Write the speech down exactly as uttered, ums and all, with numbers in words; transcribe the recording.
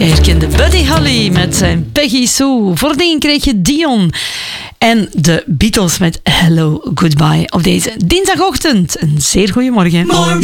herkende Buddy Holly met zijn Peggy Sue. Voordien kreeg je Dion en de Beatles met Hello Goodbye op deze dinsdagochtend. Een zeer goede morgen. Morning.